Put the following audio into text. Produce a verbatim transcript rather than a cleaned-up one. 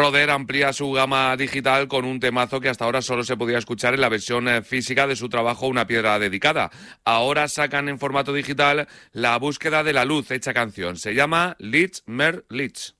Roder amplía su gama digital con un temazo que hasta ahora solo se podía escuchar en la versión eh, física de su trabajo Una piedra dedicada. Ahora sacan en formato digital La búsqueda de la luz hecha canción. Se llama Licht mehr Licht.